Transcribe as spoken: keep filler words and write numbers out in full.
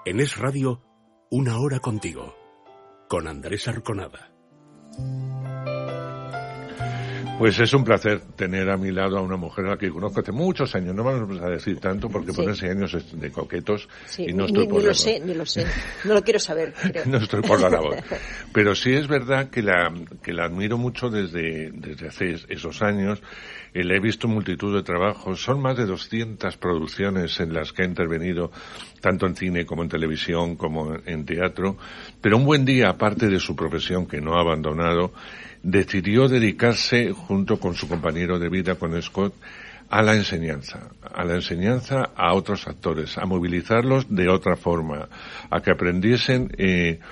En Es Radio, una hora contigo, con Andrés Arconada. Pues es un placer tener a mi lado a una mujer a la que conozco hace muchos años. No vamos a decir tanto porque sí. Ponerse años de coquetos sí, y no ni, estoy ni, por ni la lo sé, ni lo sé. No lo quiero saber, creo. No estoy por la labor. Pero sí es verdad que la que la admiro mucho desde desde hace esos años. Eh, le he visto multitud de trabajos. Son más de doscientas producciones en las que ha intervenido, tanto en cine como en televisión, como en teatro. Pero un buen día, aparte de su profesión que no ha abandonado, decidió dedicarse, junto con su compañero de vida, con Scott, a la enseñanza, a la enseñanza a otros actores, a movilizarlos de otra forma, a que aprendiesen eh,